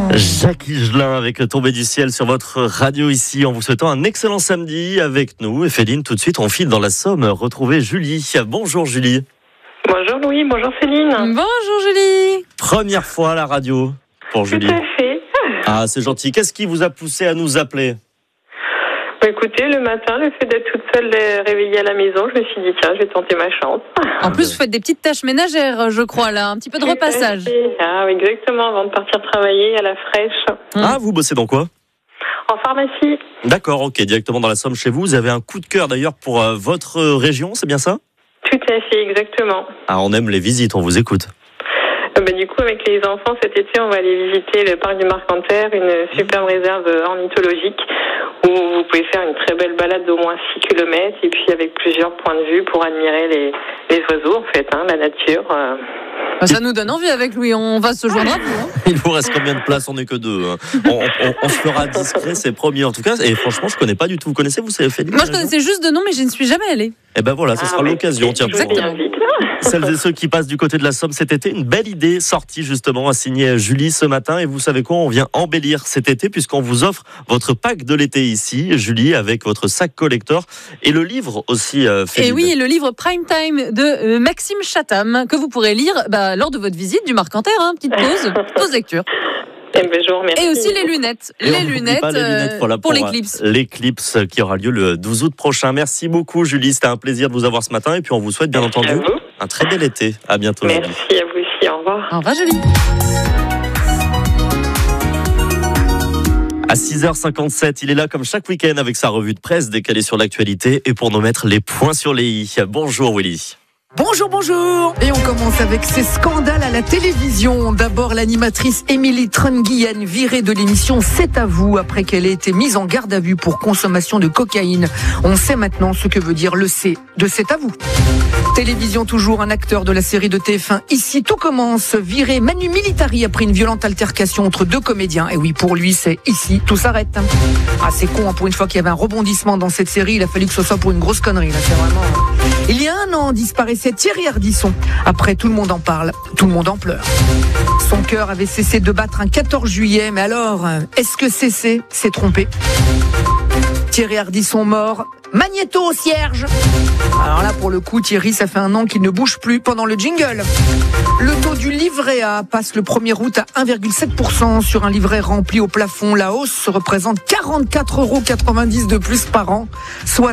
Jacques Higelin avec Tombé du ciel sur votre radio ici, en vous souhaitant un excellent samedi avec nous. Et Féline, tout de suite, on file dans la Somme retrouver Julie. Bonjour Julie. Bonjour Louis, bonjour Céline. Bonjour Julie. Première fois à la radio pour Julie. Tout à fait. Ah, c'est gentil. Qu'est-ce qui vous a poussé à nous appeler ? Écoutez, le matin, le fait d'être toute seule réveillée à la maison, je me suis dit, tiens, je vais tenter ma chance. En plus, vous faites des petites tâches ménagères, je crois, là, un petit peu de repassage. Ah, exactement, avant de partir travailler à la fraîche. Ah, vous bossez dans quoi ? En pharmacie. D'accord, ok, directement dans la Somme chez vous. Vous avez un coup de cœur d'ailleurs pour votre région, c'est bien ça ? Tout à fait, exactement. Ah, on aime les visites, on vous écoute. Du coup, avec les enfants, cet été, on va aller visiter le parc du Marcanterre, une superbe réserve ornithologique où vous pouvez faire une très belle balade d'au moins 6 km et puis avec plusieurs points de vue pour admirer les oiseaux, en fait, la nature. Ça nous donne envie avec Louis, on va se joindre à vous. Il vous reste combien de places ? On n'est que deux. On se fera discret, c'est promis en tout cas. Et franchement, je ne connais pas du tout. Vous connaissez, vous savez Féline ? Moi, je connaissais juste de nom, mais je ne suis jamais allée. Et ben voilà, ce sera l'occasion. Tiens, pour celles et ceux qui passent du côté de la Somme cet été, une belle idée sortie justement à signer Julie ce matin. Et vous savez quoi ? On vient embellir cet été puisqu'on vous offre votre pack de l'été ici, Julie, avec votre sac collector et le livre aussi. Et oui, le livre Prime Time de Maxime Chatham que vous pourrez lire lors de votre visite du Marcanterre. Petite pause lecture. Et aussi les lunettes. Les lunettes voilà, pour l'éclipse. L'éclipse qui aura lieu le 12 août prochain. Merci beaucoup Julie, c'était un plaisir de vous avoir ce matin. Et puis on vous souhaite bien entendu un très bel été. À bientôt. Merci Julie. À vous aussi, au revoir. Au revoir Julie. À 6h57, il est là comme chaque week-end avec sa revue de presse décalée sur l'actualité et pour nous mettre les points sur les i. Bonjour Willy. Bonjour. Et on commence avec ces scandales à la télévision. D'abord, l'animatrice Émilie Trunguillen virée de l'émission C'est à vous après qu'elle ait été mise en garde à vue pour consommation de cocaïne. On sait maintenant ce que veut dire le C de C'est à vous. Télévision toujours, un acteur de la série de TF1 Ici tout commence, viré Manu Militari après une violente altercation entre deux comédiens. Et oui, pour lui, c'est ici, tout s'arrête. Ah, c'est con, pour une fois qu'il y avait un rebondissement dans cette série, il a fallu que ce soit pour une grosse connerie. Là, c'est vraiment... Il y a un an, disparaissait Thierry Ardisson. Après, tout le monde en parle, tout le monde en pleure. Son cœur avait cessé de battre un 14 juillet, mais alors, est-ce que cesser, c'est tromper ? Thierry Ardisson mort, magnéto au cierge. Alors là, pour le coup, Thierry, ça fait un an qu'il ne bouge plus pendant le jingle. Le taux du livret A passe le 1er août à 1,7% sur un livret rempli au plafond. La hausse représente 44,90 € de plus par an, soit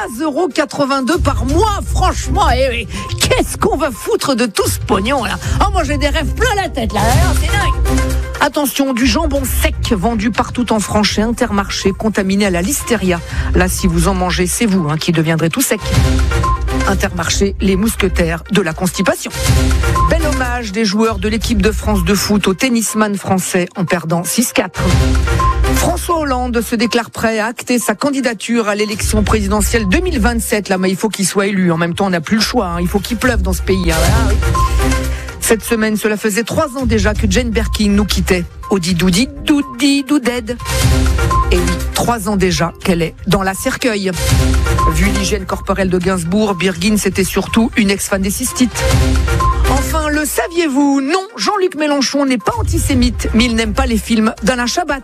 3,82 € par mois. Franchement, qu'est-ce qu'on va foutre de tout ce pognon là ? Oh, moi j'ai des rêves plein la tête là, c'est dingue. Attention, du jambon sec vendu partout en France chez Intermarché, contaminé à la listeria. Là, si vous en mangez, c'est vous qui deviendrez tout sec. Intermarché, les mousquetaires de la constipation. Bel hommage des joueurs de l'équipe de France de foot au tennisman français en perdant 6-4. François Hollande se déclare prêt à acter sa candidature à l'élection présidentielle 2027. Là, mais il faut qu'il soit élu. En même temps, on n'a plus le choix. Il faut qu'il pleuve dans ce pays. Voilà, oui. Cette semaine, cela faisait 3 ans déjà que Jane Birkin nous quittait. Audi-doudi, doudi-douded. Et oui, 3 ans déjà qu'elle est dans la cercueil. Vu l'hygiène corporelle de Gainsbourg, Birkin, c'était surtout une ex-fan des cystites. Enfin, le saviez-vous ? Non, Jean-Luc Mélenchon n'est pas antisémite, mais il n'aime pas les films d'Alain Chabat.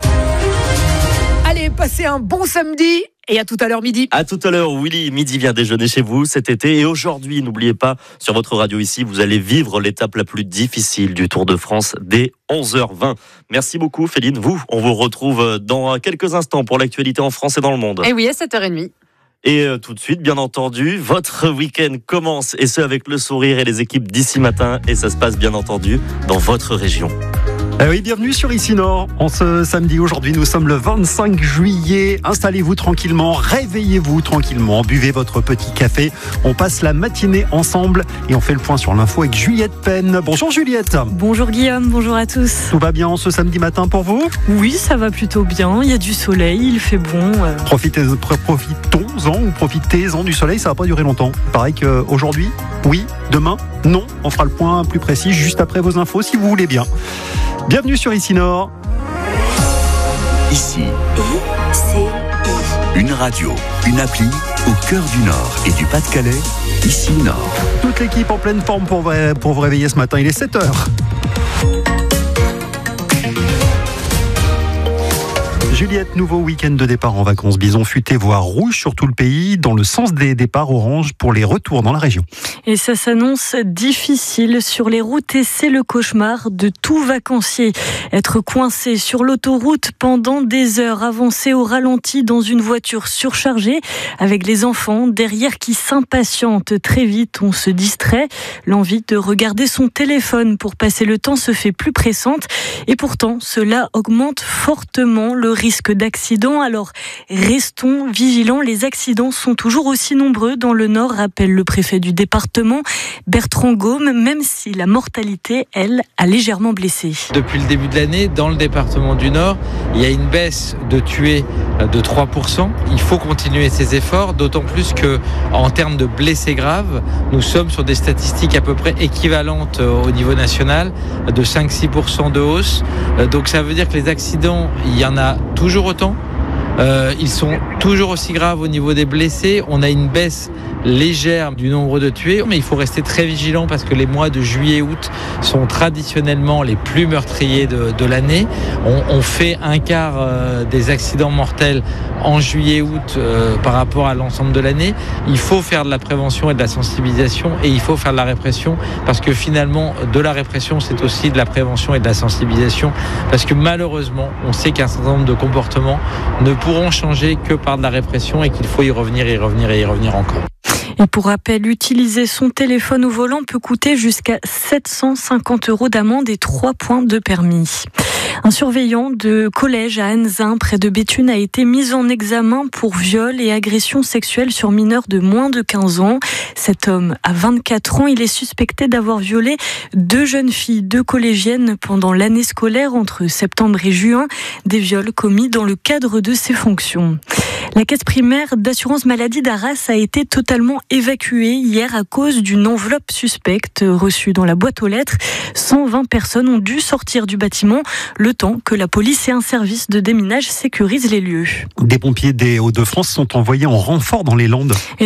Allez, passez un bon samedi. Et à tout à l'heure midi. À tout à l'heure, Willy. Midi vient déjeuner chez vous cet été. Et aujourd'hui, n'oubliez pas, sur votre radio ici, vous allez vivre l'étape la plus difficile du Tour de France dès 11h20. Merci beaucoup, Féline. On vous retrouve dans quelques instants pour l'actualité en France et dans le monde. Et oui, à 7h30. Et tout de suite, bien entendu, votre week-end commence. Et ce, avec le sourire et les équipes d'ici matin. Et ça se passe, bien entendu, dans votre région. Oui, bienvenue sur Ici Nord. En ce samedi, aujourd'hui, nous sommes le 25 juillet. Installez-vous tranquillement, réveillez-vous tranquillement, buvez votre petit café. On passe la matinée ensemble et on fait le point sur l'info avec Juliette Penn. Bonjour Juliette. Bonjour Guillaume, bonjour à tous. Tout va bien ce samedi matin pour vous ? Oui, ça va plutôt bien. Il y a du soleil, il fait bon. Profitez-en du soleil, ça va pas durer longtemps. Pareil qu'aujourd'hui, oui, demain, non. On fera le point plus précis juste après vos infos si vous voulez bien. Bienvenue sur Ici Nord. Ici, une radio, une appli au cœur du Nord et du Pas-de-Calais. Ici Nord. Toute l'équipe en pleine forme pour vous réveiller ce matin. Il est 7h. Juliette, nouveau week-end de départ en vacances bison futé, voire rouge sur tout le pays, dans le sens des départs orange pour les retours dans la région. Et ça s'annonce difficile sur les routes et c'est le cauchemar de tout vacancier. Être coincé sur l'autoroute pendant des heures, avancer au ralenti dans une voiture surchargée avec les enfants derrière qui s'impatientent. Très vite, on se distrait. L'envie de regarder son téléphone pour passer le temps se fait plus pressante et pourtant, cela augmente fortement le risque d'accident. Alors, restons vigilants. Les accidents sont toujours aussi nombreux dans le Nord, rappelle le préfet du département, Bertrand Gaume, même si la mortalité, elle, a légèrement blessé. Depuis le début de l'année, dans le département du Nord, il y a une baisse de tués de 3%. Il faut continuer ces efforts, d'autant plus que, en termes de blessés graves, nous sommes sur des statistiques à peu près équivalentes au niveau national, de 5-6% de hausse. Donc ça veut dire que les accidents, il y en a toujours autant. Ils sont toujours aussi graves au niveau des blessés. On a une baisse légère du nombre de tués, mais il faut rester très vigilant parce que les mois de juillet et août sont traditionnellement les plus meurtriers de l'année. On fait un quart des accidents mortels en juillet et août par rapport à l'ensemble de l'année. Il faut faire de la prévention et de la sensibilisation et il faut faire de la répression parce que finalement de la répression c'est aussi de la prévention et de la sensibilisation parce que malheureusement on sait qu'un certain nombre de comportements ne pourront changer que par de la répression et qu'il faut y revenir encore. Et pour rappel, utiliser son téléphone au volant peut coûter jusqu'à 750 € d'amende et 3 points de permis. Un surveillant de collège à Anzin, près de Béthune, a été mis en examen pour viol et agression sexuelle sur mineurs de moins de 15 ans. Cet homme a 24 ans. Il est suspecté d'avoir violé 2 jeunes filles, 2 collégiennes, pendant l'année scolaire entre septembre et juin. Des viols commis dans le cadre de ses fonctions. La caisse primaire d'assurance maladie d'Arras a été totalement évacuée hier à cause d'une enveloppe suspecte reçue dans la boîte aux lettres. 120 personnes ont dû sortir du bâtiment le temps que la police et un service de déminage sécurisent les lieux. Des pompiers des Hauts-de-France sont envoyés en renfort dans les Landes. Et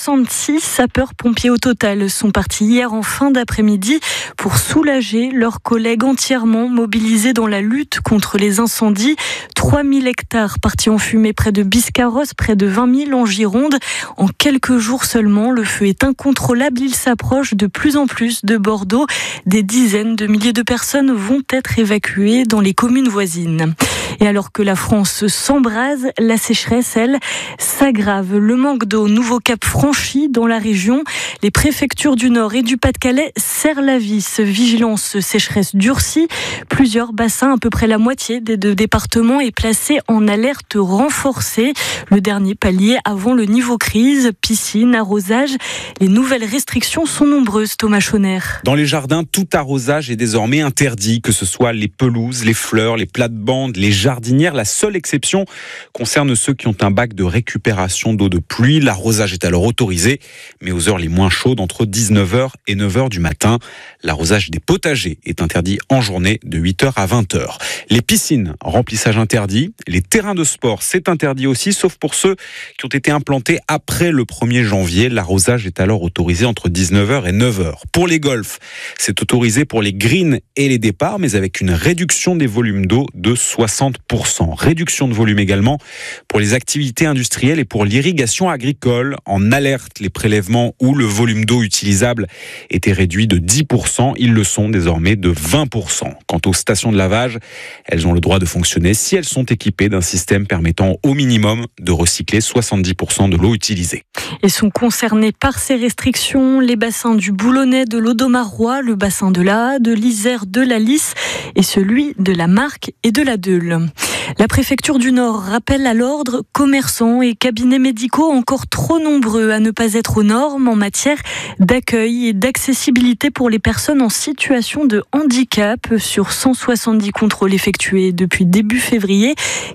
66 sapeurs-pompiers au total sont partis hier en fin d'après-midi pour soulager leurs collègues entièrement mobilisés dans la lutte contre les incendies. 3000 hectares partis en fumée près de Biscarrosse, près de 20 000 en Gironde. En quelques jours seulement, le feu est incontrôlable. Il s'approche de plus en plus de Bordeaux. Des dizaines de milliers de personnes vont être évacuées dans les communes voisines. Et alors que la France s'embrase, la sécheresse, elle, s'aggrave. Le manque d'eau, nouveau cap franchi dans la région. Les préfectures du Nord et du Pas-de-Calais serrent la vis. Vigilance sécheresse durcie. Plusieurs bassins, à peu près la moitié des 2 départements, est placé en alerte renforcée. Le dernier palier avant le niveau crise, piscine, arrosage. Les nouvelles restrictions sont nombreuses, Thomas Chonner. Dans les jardins, tout arrosage est désormais interdit, que ce soit les pelouses, les fleurs, les plates-bandes, les jardinières. La seule exception concerne ceux qui ont un bac de récupération d'eau de pluie. L'arrosage est alors autorisé, mais aux heures les moins chaudes, entre 19h et 9h du matin. L'arrosage des potagers est interdit en journée de 8h à 20h. Les piscines, remplissage interdit. Les terrains de sport, c'est interdit aussi, sauf pour ceux qui ont été implantés après le 1er janvier. L'arrosage est alors autorisé entre 19h et 9h. Pour les golfs, c'est autorisé pour les greens et les départs, mais avec une réduction des volumes d'eau de 60%. Réduction de volume également pour les activités industrielles et pour l'irrigation agricole. En alerte, les prélèvements où le volume d'eau utilisable était réduit de 10%. Ils le sont désormais de 20%. Quant aux stations de lavage, elles ont le droit de fonctionner si elles sont équipées d'un système permettant au minimum de recycler 70% de l'eau utilisée. Et sont concernés par ces restrictions les bassins du Boulonnais, de l'Audomarois, le bassin de la Haye, de l'Isère, de la Lys et celui de la Marque et de la Deule. La préfecture du Nord rappelle à l'ordre commerçants et cabinets médicaux encore trop nombreux à ne pas être aux normes en matière d'accueil et d'accessibilité pour les personnes en situation de handicap. Sur 170 contrôles effectués depuis début février,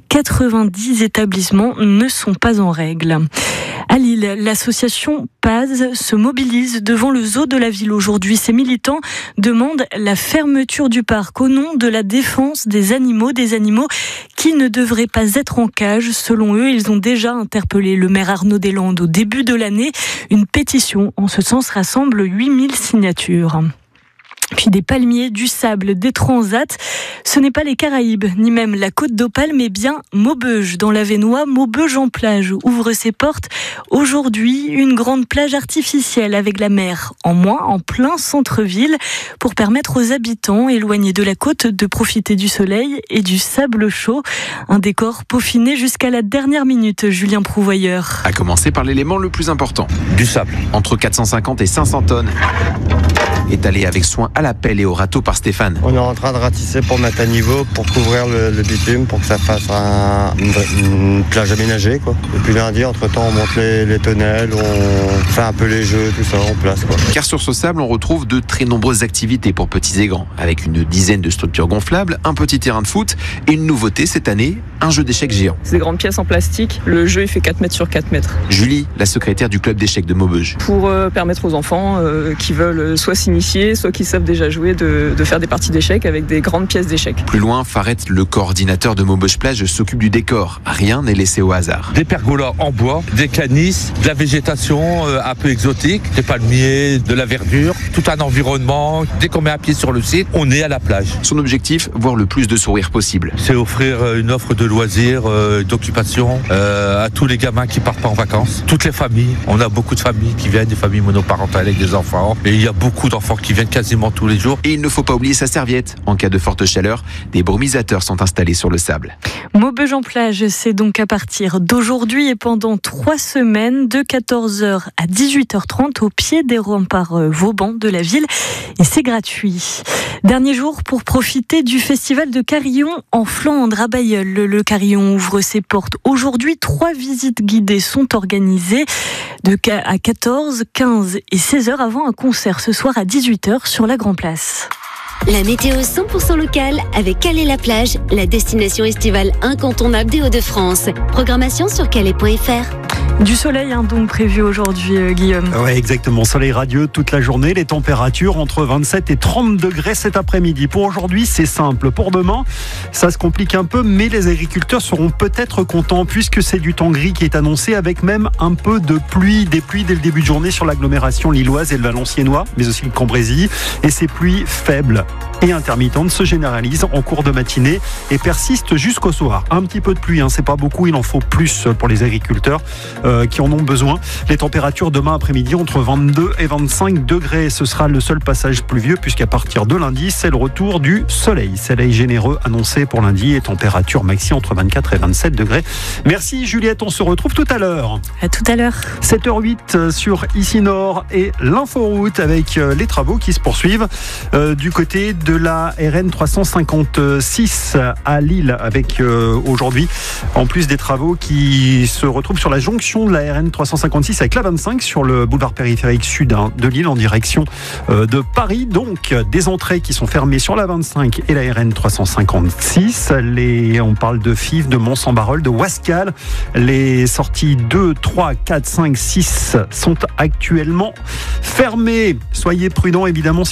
90 établissements ne sont pas en règle. À Lille, l'association Paz se mobilise devant le zoo de la ville aujourd'hui. Ces militants demandent la fermeture du parc au nom de la défense des animaux qui ne devraient pas être en cage. Selon eux, ils ont déjà interpellé le maire Arnaud Deslandes au début de l'année. Une pétition en ce sens rassemble 8000 signatures. Puis des palmiers, du sable, des transats. Ce n'est pas les Caraïbes, ni même la Côte d'Opale, mais bien Maubeuge. Dans l'Avesnois, Maubeuge en plage ouvre ses portes. Aujourd'hui, une grande plage artificielle avec la mer en moins, en plein centre-ville, pour permettre aux habitants éloignés de la côte de profiter du soleil et du sable chaud. Un décor peaufiné jusqu'à la dernière minute, Julien Prouvoyeur. À commencer par l'élément le plus important. Du sable. Entre 450 et 500 tonnes. Étalé avec soin à la pelle et au râteau par Stéphane. On est en train de ratisser pour mettre à niveau, pour couvrir le bitume, pour que ça fasse une plage aménagée, quoi. Et puis lundi, entre-temps, on monte les tonnelles, on fait un peu les jeux, tout ça en place, quoi. Car sur ce sable, on retrouve de très nombreuses activités pour petits et grands, avec une dizaine de structures gonflables, un petit terrain de foot et une nouveauté cette année, un jeu d'échecs géant. C'est des grandes pièces en plastique. Le jeu, il fait 4 mètres sur 4 mètres. Julie, la secrétaire du club d'échecs de Maubeuge. Pour permettre aux enfants qui veulent soit s'initier, soit qui savent déjà jouer, de faire des parties d'échecs avec des grandes pièces d'échecs. Plus loin, Faret, le coordinateur de Maubeuge Plage, s'occupe du décor. Rien n'est laissé au hasard. Des pergolas en bois, des canisses, de la végétation un peu exotique, des palmiers, de la verdure, tout un environnement. Dès qu'on met un pied sur le site, on est à la plage. Son objectif, voir le plus de sourires possible. C'est offrir une offre de loisirs, d'occupation à tous les gamins qui partent pas en vacances. Toutes les familles, on a beaucoup de familles qui viennent, des familles monoparentales avec des enfants. Et il y a beaucoup d'enfants qui viennent quasiment tous les jours. Et il ne faut pas oublier sa serviette. En cas de forte chaleur, des brumisateurs sont installés sur le sable. Maubeuge en plage, c'est donc à partir d'aujourd'hui et pendant 3 semaines, de 14h à 18h30 au pied des remparts Vauban de la ville. Et c'est gratuit. Dernier jour pour profiter du festival de Carillon en Flandre, à Bailleul. Le Carillon ouvre ses portes aujourd'hui. 3 visites guidées sont organisées à 14, 15 et 16h avant un concert ce soir à 18h sur la Grand Place. La météo 100% locale avec Calais-la-Plage, la destination estivale incontournable des Hauts-de-France. Programmation sur calais.fr. Du soleil donc prévu aujourd'hui, Guillaume. Oui, exactement. Soleil radieux toute la journée. Les températures entre 27 et 30 degrés cet après-midi. Pour aujourd'hui, c'est simple. Pour demain, ça se complique un peu, mais les agriculteurs seront peut-être contents puisque c'est du temps gris qui est annoncé avec même un peu de pluie. Des pluies dès le début de journée sur l'agglomération lilloise et le Valenciennois, mais aussi le Cambrésis. Et ces pluies faibles et intermittentes se généralisent en cours de matinée et persistent jusqu'au soir. Un petit peu de pluie, c'est pas beaucoup, il en faut plus pour les agriculteurs qui en ont besoin. Les températures demain après-midi entre 22 et 25 degrés. Ce sera le seul passage pluvieux puisqu'à partir de lundi, c'est le retour du soleil. Soleil généreux annoncé pour lundi et température maxi entre 24 et 27 degrés. Merci Juliette, on se retrouve tout à l'heure. À tout à l'heure. 7h08 sur Ici Nord et l'inforoute avec les travaux qui se poursuivent du côté de la RN 356 à Lille avec aujourd'hui, en plus des travaux qui se retrouvent sur la jonction de la RN 356 avec la 25 sur le boulevard périphérique sud de Lille en direction de Paris. Donc des entrées qui sont fermées sur la 25 et la RN 356. On parle de Fives, de Mont-Saint-Barreul, de Wascal. Les sorties 2, 3, 4, 5, 6 sont actuellement fermées. Soyez prudents évidemment.